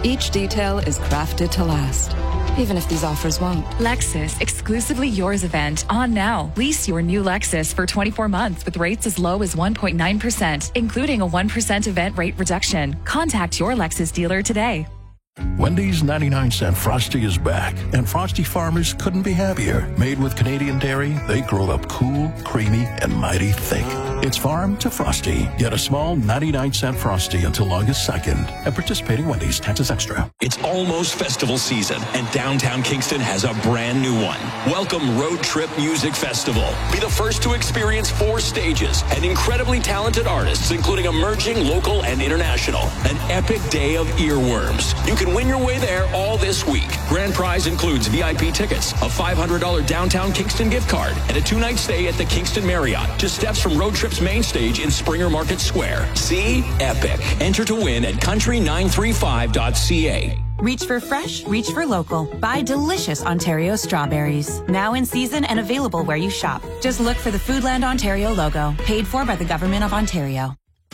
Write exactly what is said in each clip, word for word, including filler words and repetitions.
Each detail is crafted to last, even if these offers won't. Lexus, exclusively yours event on now. Lease your new Lexus for twenty-four months with rates as low as one point nine percent, including a one percent event rate reduction. Contact your Lexus dealer today. Wendy's ninety-nine cent Frosty is back, and Frosty farmers couldn't be happier. Made with Canadian dairy, they grow up cool, creamy, and mighty thick. It's farm to Frosty. Get a small ninety-nine cent Frosty until August second. At participating Wendy's, taxes extra. It's almost festival season, and downtown Kingston has a brand new one. Welcome Road Trip Music Festival. Be the first to experience four stages and incredibly talented artists, including emerging, local, and international. An epic day of earworms. You can win your way there all this week. Grand prize includes V I P tickets, a five hundred dollars downtown Kingston gift card, and a two-night stay at the Kingston Marriott, just steps from Road Trip's main stage in Springer Market Square. See? Epic. Enter to win at country nine three five dot c a. Reach for fresh, reach for local. Buy delicious Ontario strawberries. Now in season and available where you shop. Just look for the Foodland Ontario logo, paid for by the Government of Ontario.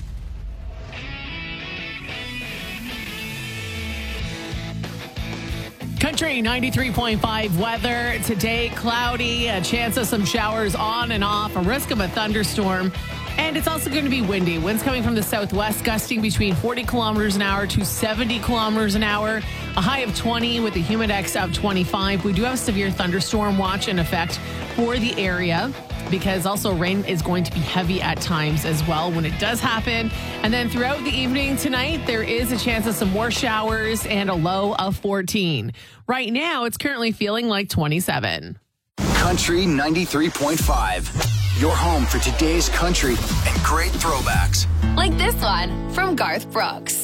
Country ninety-three point five weather. Today, cloudy, a chance of some showers on and off, a risk of a thunderstorm. And it's also going to be windy. Winds coming from the southwest, gusting between forty kilometers an hour to seventy kilometers an hour. A high of twenty with a humidex of twenty-five. We do have a severe thunderstorm watch in effect for the area, because also rain is going to be heavy at times as well when it does happen. And then throughout the evening tonight, there is a chance of some more showers and a low of fourteen. Right now, it's currently feeling like twenty-seven. Country ninety-three point five. Your home for today's country and great throwbacks. Like this one from Garth Brooks.